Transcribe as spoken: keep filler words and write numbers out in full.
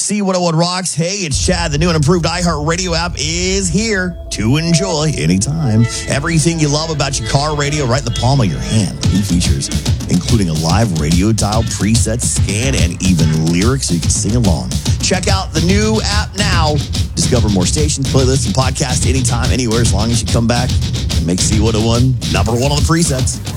C one oh one Rocks. Hey, it's Chad. The new and improved iHeartRadio app is here to enjoy anytime. Everything you love about your car radio right in the palm of your hand. New features, including a live radio dial, preset scan, and even lyrics so you can sing along. Check out the new app now. Discover more stations, playlists, and podcasts anytime, anywhere, as long as you come back and make C one oh one number one on the presets.